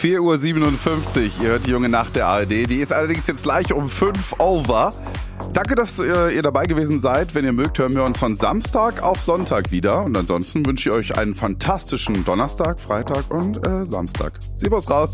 4:57 Uhr. Ihr hört die junge Nacht der ARD. Die ist allerdings jetzt gleich um 5 over. Danke, dass ihr dabei gewesen seid. Wenn ihr mögt, hören wir uns von Samstag auf Sonntag wieder. Und ansonsten wünsche ich euch einen fantastischen Donnerstag, Freitag und Samstag. Servus raus.